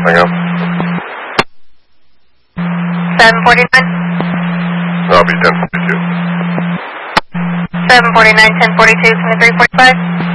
anything else? 749? I'll be 1042. 749, 1042, 2345?